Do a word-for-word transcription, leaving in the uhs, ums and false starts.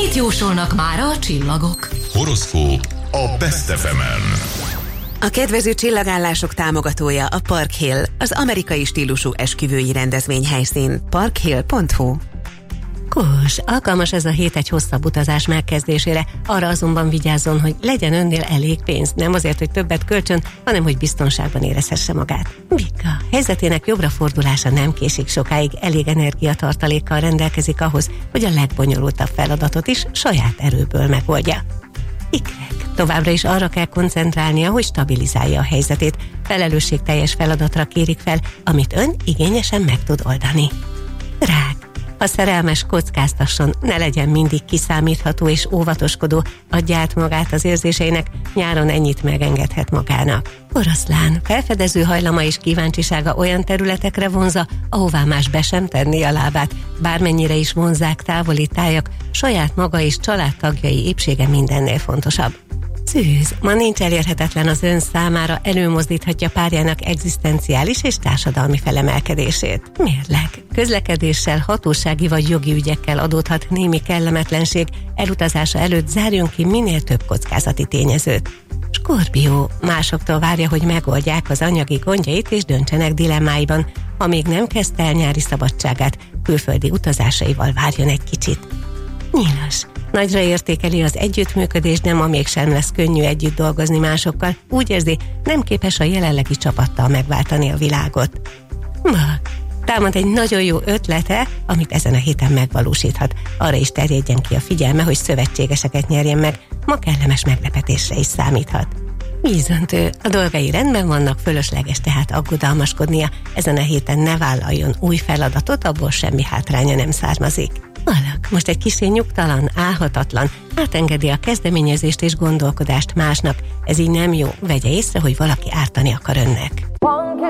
Mit jósolnak mára a csillagok? Horoszkóp a Best ef emen. A kedvező csillagállások támogatója a Park Hill, az amerikai stílusú esküvői rendezvényhelyszín. parkhill pont hu. Kós, alkalmas ez a hét egy hosszabb utazás megkezdésére, arra azonban vigyázzon, hogy legyen önnél elég pénz, nem azért, hogy többet költsön, hanem hogy biztonságban érezhesse magát. Vika, helyzetének jobbra fordulása nem késik sokáig, elég energiatartalékkal rendelkezik ahhoz, hogy a legbonyolultabb feladatot is saját erőből megoldja. Ikrek, továbbra is arra kell koncentrálnia, hogy stabilizálja a helyzetét, felelősségteljes feladatra kérik fel, amit ön igényesen meg tud oldani. Rák, a szerelmes kockáztasson, ne legyen mindig kiszámítható és óvatoskodó, adja át magát az érzéseinek, nyáron ennyit megengedhet magának. Oroszlán, felfedező hajlama és kíváncsisága olyan területekre vonza, ahová más be sem tenni a lábát, bármennyire is vonzák távoli tájak, saját maga és családtagjai épsége mindennél fontosabb. Szűz, ma nincs elérhetetlen az ön számára, előmozdíthatja párjának egzisztenciális és társadalmi felemelkedését. Mérleg, közlekedéssel, hatósági vagy jogi ügyekkel adódhat némi kellemetlenség, elutazása előtt zárjon ki minél több kockázati tényezőt. Skorpió, másoktól várja, hogy megoldják az anyagi gondjait és döntsenek dilemmáiban. Ha még nem kezdte el nyári szabadságát, külföldi utazásaival várjon egy kicsit. Nyilas, nagyra értékeli az együttműködést, de ma mégsem lesz könnyű együtt dolgozni másokkal. Úgy érzi, nem képes a jelenlegi csapattal megváltani a világot. Mag, támad egy nagyon jó ötlete, amit ezen a héten megvalósíthat. Arra is terjedjen ki a figyelme, hogy szövetségeseket nyerjen meg, ma kellemes meglepetésre is számíthat. Vízöntő, a dolgai rendben vannak, fölösleges tehát aggodalmaskodnia. Ezen a héten ne vállaljon új feladatot, abból semmi hátránya nem származik. Alak, most egy kicsi nyugtalan, álhatatlan, átengedi a kezdeményezést és gondolkodást másnak. Ez így nem jó, vegye észre, hogy valaki ártani akar önnek.